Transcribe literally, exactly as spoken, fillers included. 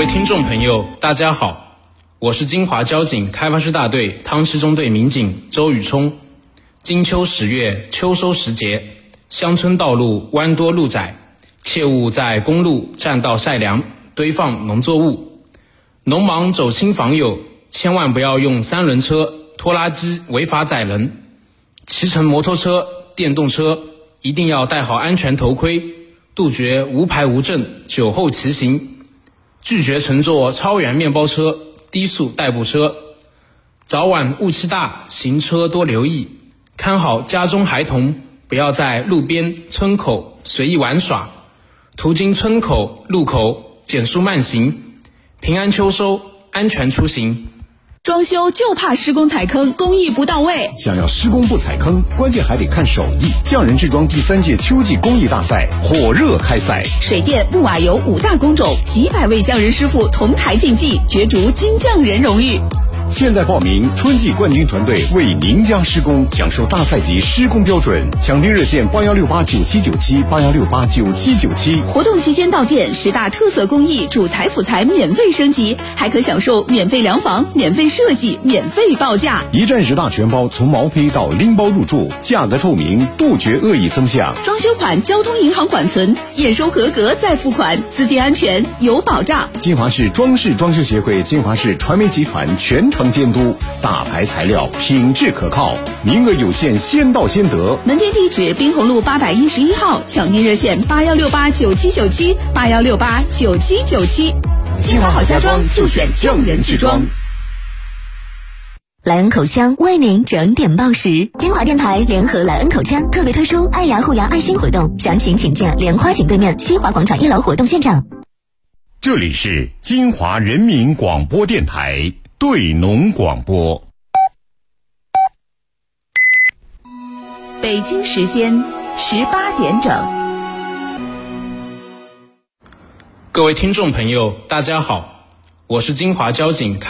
位听众朋友大家好，我是金华交警开发市大队汤溪中队民警周宇冲。金秋十月，秋收时节，乡村道路弯多路窄，切勿在公路占道晒粮堆放农作物。农忙走亲访友，千万不要用三轮车拖拉机违法载人。骑乘摩托车电动车一定要戴好安全头盔，杜绝无牌无证酒后骑行，拒绝乘坐超员面包车低速代步车。早晚雾气大，行车多留意，看好家中孩童，不要在路边村口随意玩耍，途经村口路口减速慢行。平安秋收，安全出行。 装修就怕施工踩坑，工艺不到位。 想要施工不踩坑，关键还得看手艺。匠人制装第三届秋季工艺大赛火热开赛， 水电木瓦油五大工种，几百位匠人师傅同台竞技，角逐金匠人荣誉。 现在报名，春季冠军团队为您家施工，享受大赛级施工标准。抢订热线八幺六八九七九七八幺六八九七九七。 活动期间到店，十大特色工艺主材辅材免费升级，还可享受免费量房、免费设计、免费报价。 一站式大全包，从毛坯到拎包入住，价格透明，杜绝恶意增项。 装修款交通银行管存，验收合格再付款，资金安全有保障。 金华市装饰装修协会、金华市传媒集团全程监督，大牌材料，品质可靠，名额有限，先到先得。 门店地址：滨红路八百一十一号，抢订热线八幺六八九七九七八幺六八九七九七。金华好家装就选匠人制装。 莱恩口腔为您整点报时，金华电台联合莱恩口腔特别推出爱牙护牙爱心活动，详情请见莲花井对面西华广场一楼活动现场。 这里是金华人民广播电台对农广播。 北京时间十八点整。 各位听众朋友大家好，我是金华交警